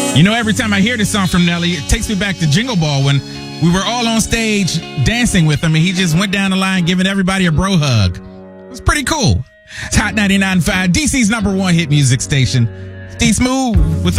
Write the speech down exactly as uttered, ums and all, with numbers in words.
You know, every time I hear this song from Nelly, it takes me back to Jingle Ball when we were all on stage dancing with him and he just went down the line giving everybody a bro hug. It was pretty cool. It's Hot ninety-nine point five, D C's number one hit music station. D Smooth with